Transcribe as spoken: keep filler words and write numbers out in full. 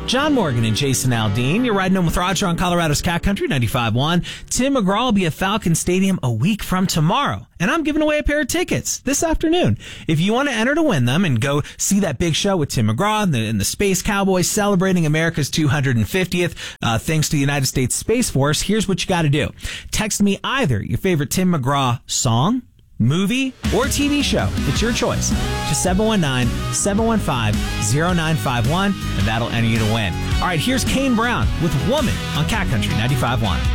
John Morgan and Jason Aldean. You're riding home with Roger on Colorado's Cat Country ninety-five point one. Tim McGraw will be at Falcon Stadium a week from tomorrow, and I'm giving away a pair of tickets this afternoon. If you want to enter to win them and go see that big show with Tim McGraw and the, and the Space Cowboys celebrating America's two hundred fiftieth, uh, thanks to the United States Space Force, here's what you got to do. Text me either your favorite Tim McGraw song, movie, or T V show. It's your choice. To seven one nine, seven one five, zero nine five one, and that'll enter you to win. All right, here's Kane Brown with Woman on Cat Country ninety-five point one.